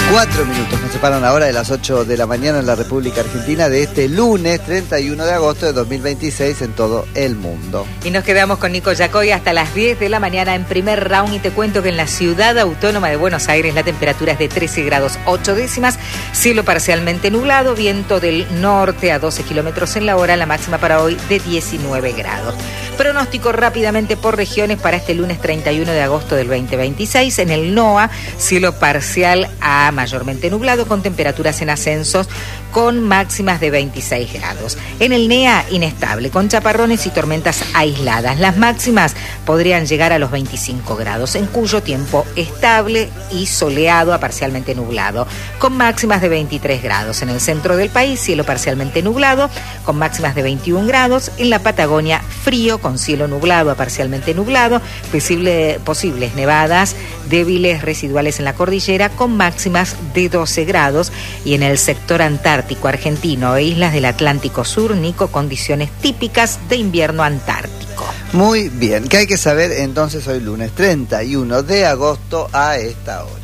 4 minutos nos separan ahora de las 8 de la mañana en la República Argentina de este lunes 31 de agosto de 2026 en todo el mundo. Y nos quedamos con Nico Yacoy hasta las 10 de la mañana en primer round y te cuento que en la ciudad autónoma de Buenos Aires la temperatura es de 13 grados 8 décimas, cielo parcialmente nublado, viento del norte a 12 kilómetros en la hora, la máxima para hoy de 19 grados. Pronóstico rápidamente por regiones para este lunes 31 de agosto del 2026. En el NOA, cielo parcial a mayormente nublado con temperaturas en ascensos con máximas de 26 grados. En el NEA, inestable, con chaparrones y tormentas aisladas. Las máximas podrían llegar a los 25 grados, en Cuyo tiempo estable y soleado a parcialmente nublado, con máximas de 23 grados. En el centro del país, cielo parcialmente nublado, con máximas de 21 grados. En la Patagonia, frío, con cielo nublado a parcialmente nublado, posibles nevadas débiles residuales en la cordillera, con máximas de 12 grados. Y en el sector antártico argentino e islas del Atlántico Sur, Nico, condiciones típicas de invierno antártico. Muy bien, ¿qué hay que saber entonces hoy lunes 31 de agosto a esta hora?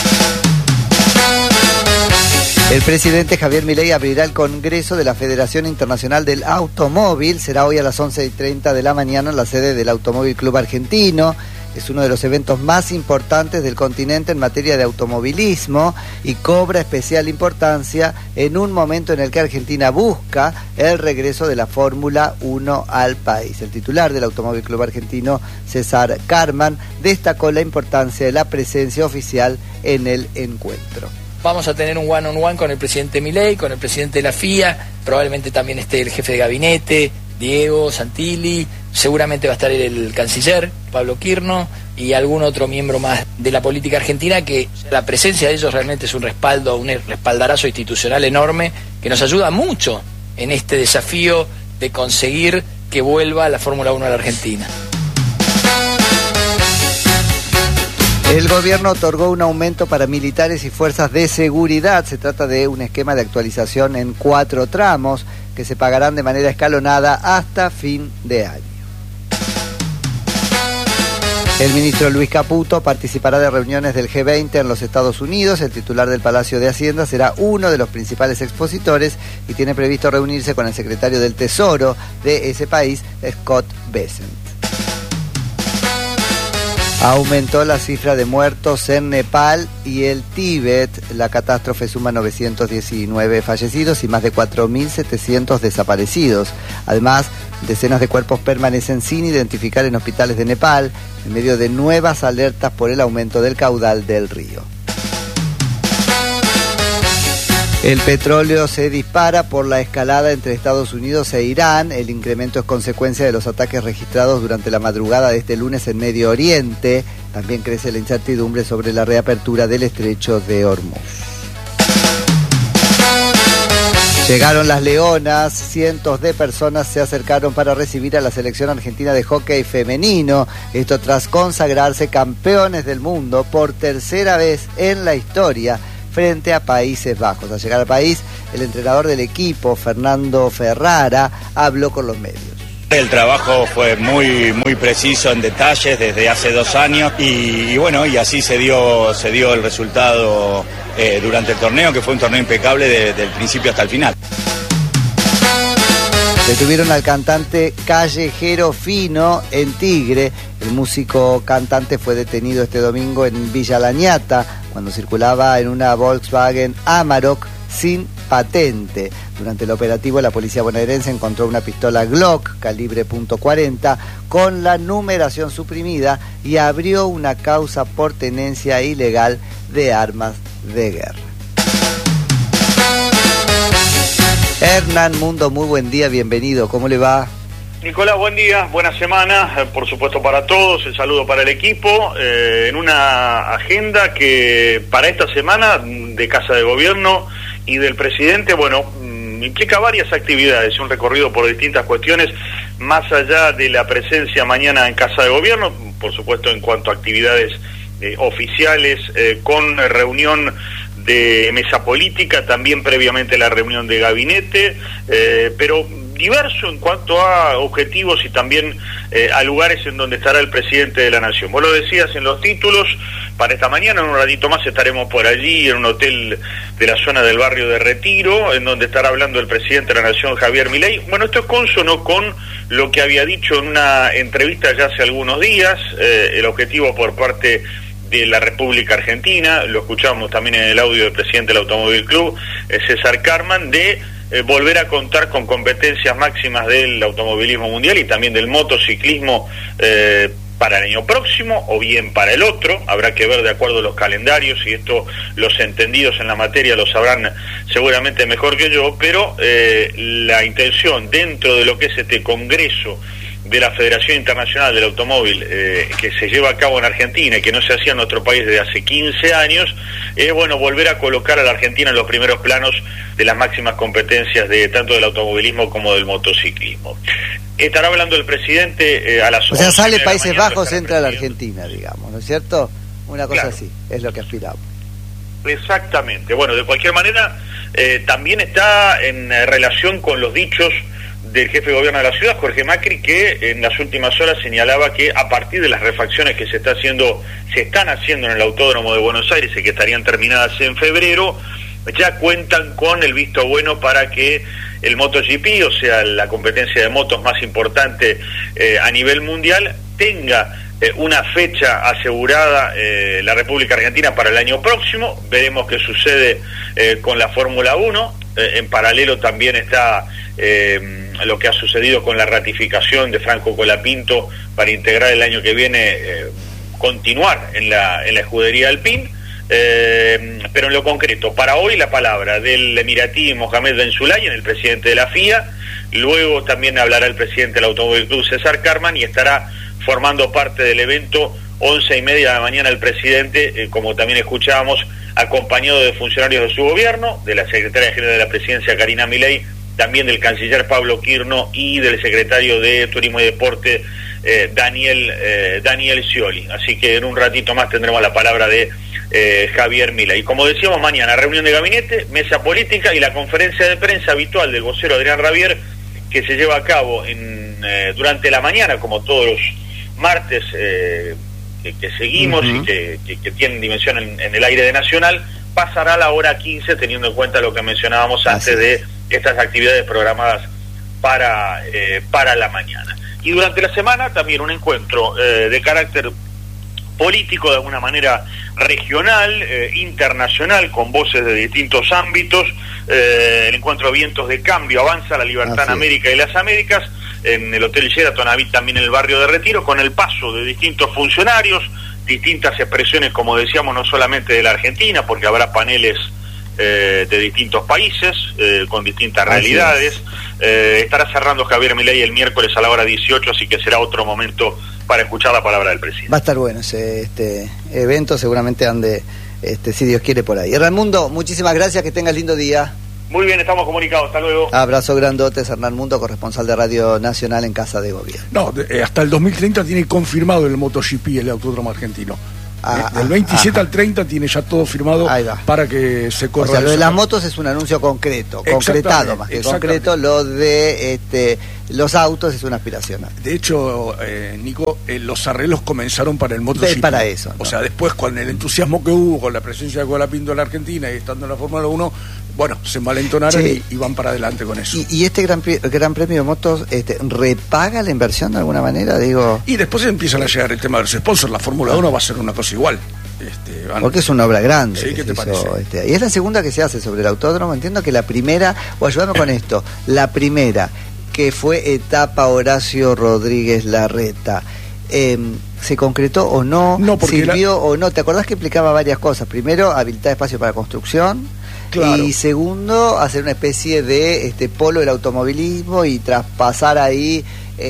El presidente Javier Milei abrirá el Congreso de la Federación Internacional del Automóvil. Será hoy a las 11:30 de la mañana en la sede del Automóvil Club Argentino. Es uno de los eventos más importantes del continente en materia de automovilismo y cobra especial importancia en un momento en el que Argentina busca el regreso de la Fórmula 1 al país. El titular del Automóvil Club Argentino, César Carman, destacó la importancia de la presencia oficial en el encuentro. Vamos a tener un one-on-one con el presidente Milei, con el presidente de la FIA, probablemente también esté el jefe de gabinete, Diego Santilli, seguramente va a estar el canciller, Pablo Quirno, y algún otro miembro más de la política argentina, que la presencia de ellos realmente es un respaldo, un respaldarazo institucional enorme que nos ayuda mucho en este desafío de conseguir que vuelva la Fórmula 1 a la Argentina. El gobierno otorgó un aumento para militares y fuerzas de seguridad. Se trata de un esquema de actualización en 4 tramos que se pagarán de manera escalonada hasta fin de año. El ministro Luis Caputo participará de reuniones del G20 en los Estados Unidos. El titular del Palacio de Hacienda será uno de los principales expositores y tiene previsto reunirse con el secretario del Tesoro de ese país, Scott Bessent. Aumentó la cifra de muertos en Nepal y el Tíbet. La catástrofe suma 919 fallecidos y más de 4.700 desaparecidos. Además, decenas de cuerpos permanecen sin identificar en hospitales de Nepal, en medio de nuevas alertas por el aumento del caudal del río. El petróleo se dispara por la escalada entre Estados Unidos e Irán. El incremento es consecuencia de los ataques registrados durante la madrugada de este lunes en Medio Oriente. También crece la incertidumbre sobre la reapertura del estrecho de Hormuz. Llegaron las Leonas, cientos de personas se acercaron para recibir a la selección argentina de hockey femenino. Esto tras consagrarse campeones del mundo por tercera vez en la historia frente a Países Bajos. Al llegar al país, el entrenador del equipo, Fernando Ferrara, habló con los medios. El trabajo fue muy preciso en detalles desde hace 2 años y bueno, y así se dio el resultado durante el torneo, que fue un torneo impecable del principio hasta el final. Detuvieron al cantante Callejero Fino en Tigre. El músico cantante fue detenido este domingo en Villa La Ñata cuando circulaba en una Volkswagen Amarok sin patente. Durante el operativo, la policía bonaerense encontró una pistola Glock calibre .40 con la numeración suprimida y abrió una causa por tenencia ilegal de armas de guerra. Hernán Mundo, muy buen día, bienvenido, ¿cómo le va? Nicolás, buen día, buena semana, por supuesto para todos, el saludo para el equipo, en una agenda que para esta semana de Casa de Gobierno y del presidente, bueno, implica varias actividades, un recorrido por distintas cuestiones, más allá de la presencia mañana en Casa de Gobierno, por supuesto en cuanto a actividades oficiales, con reunión de mesa política, también previamente la reunión de gabinete, pero diverso en cuanto a objetivos y también a lugares en donde estará el presidente de la Nación. Vos lo decías en los títulos, para esta mañana, en un ratito más estaremos por allí, en un hotel de la zona del barrio de Retiro, en donde estará hablando el presidente de la Nación, Javier Milei. Bueno, esto es consono con lo que había dicho en una entrevista ya hace algunos días, el objetivo por parte de la República Argentina, lo escuchamos también en el audio del presidente del Automóvil Club, César Carman, de volver a contar con competencias máximas del automovilismo mundial y también del motociclismo para el año próximo o bien para el otro. Habrá que ver de acuerdo a los calendarios, y esto los entendidos en la materia lo sabrán seguramente mejor que yo, pero la intención dentro de lo que es este congreso de la Federación Internacional del Automóvil que se lleva a cabo en Argentina y que no se hacía en nuestro país desde hace 15 años, es volver a colocar a la Argentina en los primeros planos de las máximas competencias de tanto del automovilismo como del motociclismo. Estará hablando el presidente a las 11. O sea, sale Países Bajos, entra a la Argentina, digamos, ¿no es cierto? Una cosa claro. Así, es lo que aspiramos. Exactamente. Bueno, de cualquier manera, también está en relación con los dichos del jefe de gobierno de la ciudad, Jorge Macri, que en las últimas horas señalaba que a partir de las refacciones que se están haciendo en el Autódromo de Buenos Aires y que estarían terminadas en febrero, ya cuentan con el visto bueno para que el MotoGP, o sea, la competencia de motos más importante a nivel mundial, tenga una fecha asegurada la República Argentina para el año próximo. Veremos qué sucede con la Fórmula 1. En paralelo también está lo que ha sucedido con la ratificación de Franco Colapinto para integrar el año que viene, continuar en la escudería Alpine. Pero en lo concreto, para hoy la palabra del emiratí Mohamed Ben Sulayem, el presidente de la FIA. Luego también hablará el presidente del Automóvil Club, César Carman, y estará formando parte del evento 11:30 de la mañana el presidente, como también escuchábamos, acompañado de funcionarios de su gobierno, de la secretaria general de la presidencia Karina Milei, también del canciller Pablo Quirno y del secretario de Turismo y Deporte Daniel Scioli. Así que en un ratito más tendremos la palabra de Javier Milei. Y como decíamos, mañana reunión de gabinete, mesa política y la conferencia de prensa habitual del vocero Adrián Rabier, que se lleva a cabo durante la mañana, como todos los martes que seguimos y que tienen dimensión en el aire de Nacional. Pasará a la hora 15, teniendo en cuenta lo que mencionábamos antes de estas actividades programadas para la mañana. Y durante la semana también un encuentro de carácter político, de alguna manera regional, internacional, con voces de distintos ámbitos. El encuentro Vientos de Cambio, Avanza la Libertad en América y las Américas, en el Hotel Sheraton, también en el barrio de Retiro, con el paso de distintos funcionarios, distintas expresiones, como decíamos, no solamente de la Argentina, porque habrá paneles de distintos países, con distintas realidades. Estará cerrando Javier Milei el miércoles a la hora 18, así que será otro momento para escuchar la palabra del presidente. Va a estar bueno ese evento, seguramente ande, si Dios quiere, por ahí. Hernán, muchísimas gracias, que tengas lindo día. Muy bien, estamos comunicados, hasta luego. Abrazo grandote, Hernán Mundo, corresponsal de Radio Nacional en Casa de Gobierno. No, hasta el 2030 tiene confirmado el MotoGP, el Autódromo Argentino. Del 27 al 30 tiene ya todo firmado para que se corra. O sea, lo de las motos es un anuncio concretado más que concreto. Lo de los autos es una aspiración. De hecho, Nico, los arreglos comenzaron para el MotoGP. Para eso, ¿no? O sea, después con el entusiasmo que hubo, con la presencia de Colapinto en la Argentina y estando en la Fórmula 1, bueno, se envalentonaron y van para adelante con eso. ¿Y este gran premio de motos repaga la inversión de alguna manera? Y después empiezan a llegar el tema de los sponsors. La Fórmula 1 va a ser una cosa igual. Porque es una obra grande. Sí, ¿qué te parece? Y es la segunda que se hace sobre el autódromo. Entiendo que la primera, o ayúdame con esto, la primera, que fue etapa Horacio Rodríguez Larreta, ¿se concretó o no? ¿Sirvió o no? ¿Te acordás que implicaba varias cosas? Primero, habilitar espacio para construcción. Claro. Y segundo, hacer una especie de polo del automovilismo y traspasar ahí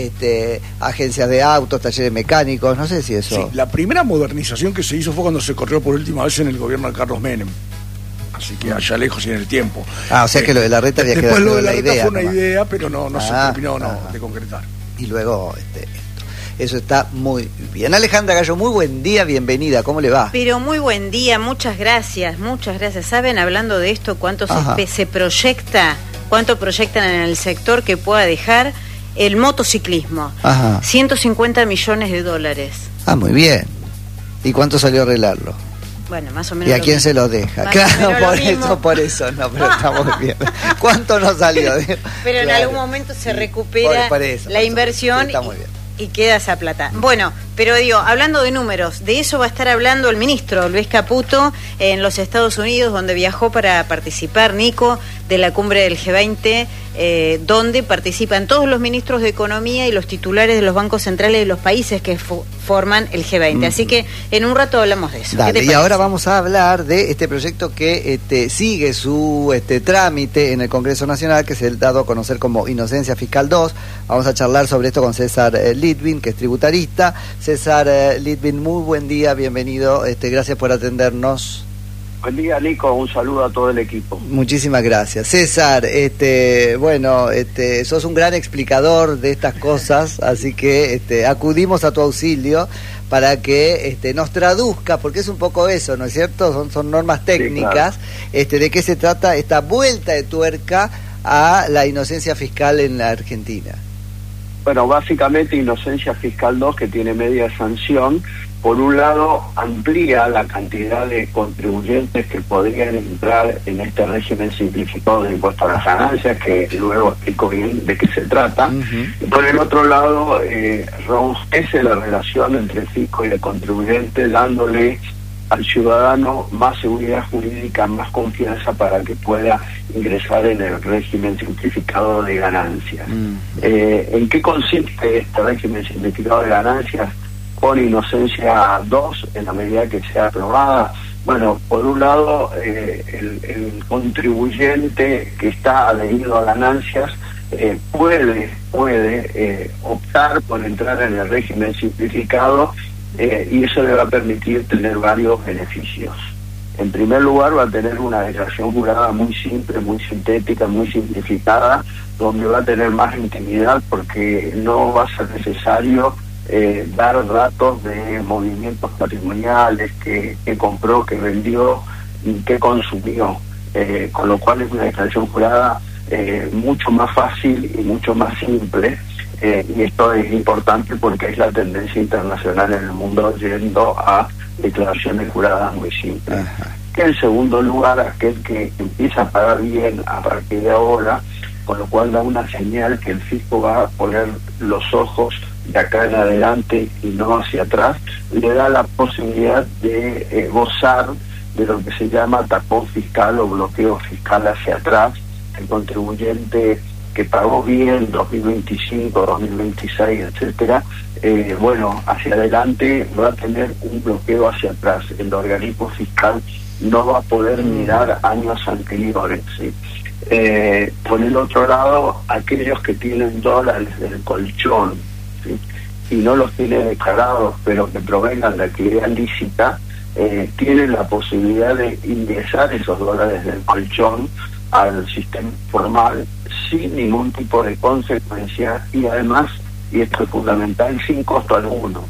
agencias de autos, talleres mecánicos, no sé si eso... Sí, la primera modernización que se hizo fue cuando se corrió por última vez en el gobierno de Carlos Menem. Así que allá lejos y en el tiempo. O sea que lo de Larreta había quedado. Después lo de Larreta idea, fue una idea, pero no se terminó de concretar. Y luego eso está muy bien. Alejandra Gallo, muy buen día, bienvenida, ¿cómo le va? Pero muy buen día, muchas gracias. ¿Saben, hablando de esto, cuánto se proyecta cuánto proyectan en el sector que pueda dejar el motociclismo. Ajá. 150 millones de dólares. Ah, muy bien. ¿Y cuánto salió a arreglarlo? Bueno, más o menos. ¿Y a quién se lo deja? Claro, por eso, no, pero está muy bien. ¿Cuánto nos salió? Pero en algún momento se recupera la inversión está muy bien. Y queda esa plata. Bueno, pero digo, hablando de números, de eso va a estar hablando el ministro Luis Caputo en los Estados Unidos, donde viajó para participar, Nico, de la cumbre del G20, donde participan todos los ministros de Economía y los titulares de los bancos centrales de los países que forman el G20. Así que en un rato hablamos de eso. Dale, y ahora vamos a hablar de este proyecto que sigue su trámite en el Congreso Nacional, que es el dado a conocer como Inocencia Fiscal 2. Vamos a charlar sobre esto con César Litvin, que es tributarista. César Litvin, muy buen día, bienvenido, gracias por atendernos. Buen día, Nico, un saludo a todo el equipo. Muchísimas gracias. César, sos un gran explicador de estas cosas, así que acudimos a tu auxilio para que nos traduzca, porque es un poco eso, ¿no es cierto? Son normas técnicas, sí, claro. ¿De qué se trata esta vuelta de tuerca a la inocencia fiscal en la Argentina? Bueno, básicamente Inocencia Fiscal 2, que tiene media sanción, por un lado amplía la cantidad de contribuyentes que podrían entrar en este régimen simplificado de impuesto a las ganancias, que luego explico bien de qué se trata. Y por el otro lado, robustece la relación entre el fisco y el contribuyente, dándole al ciudadano más seguridad jurídica, más confianza para que pueda ingresar en el régimen simplificado de ganancias. ¿En qué consiste este régimen simplificado de ganancias con Inocencia 2 en la medida que sea aprobada? Bueno, por un lado, el contribuyente que está adherido a ganancias puede optar por entrar en el régimen simplificado, y eso le va a permitir tener varios beneficios. En primer lugar, va a tener una declaración jurada muy simple, muy sintética, muy simplificada, donde va a tener más intimidad porque no va a ser necesario dar datos de movimientos patrimoniales, que compró, que vendió y que consumió, con lo cual es una declaración jurada mucho más fácil y mucho más simple. Y esto es importante porque es la tendencia internacional en el mundo yendo a declaraciones juradas muy simples. Que en segundo lugar, aquel que empieza a pagar bien a partir de ahora, con lo cual da una señal que el fisco va a poner los ojos de acá en adelante y no hacia atrás, le da la posibilidad de gozar de lo que se llama tapón fiscal o bloqueo fiscal hacia atrás. El contribuyente que pagó bien 2025, 2026, etcétera, hacia adelante va a tener un bloqueo hacia atrás. El organismo fiscal no va a poder mirar años anteriores, ¿sí? Por el otro lado, aquellos que tienen dólares del colchón, ¿sí?, y no los tienen declarados, pero que provengan de actividad lícita, tienen la posibilidad de ingresar esos dólares del colchón al sistema formal sin ningún tipo de consecuencia y además, y esto es fundamental, sin costo alguno.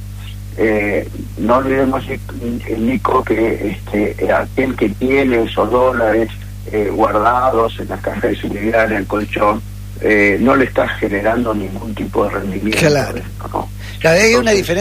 No olvidemos, Nico, que aquel que tiene esos dólares guardados en la caja de seguridad, en el colchón, no le está generando ningún tipo de rendimiento. Claro. Esto, ¿no? Claro, hay una diferencia.